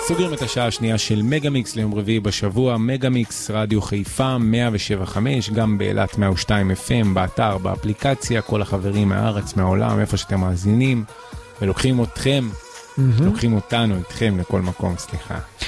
סוגרים את השעה השנייה של מגה-מיקס ליום רביעי בשבוע, מגה-מיקס רדיו חיפה 107.5, גם באילת 102 FM, באתר, באפליקציה, כל החברים מהארץ, מהעולם, איפה שאתם מאזינים, ולוקחים אתכם, לוקחים אותנו, איתכם לכל מקום, סליחה.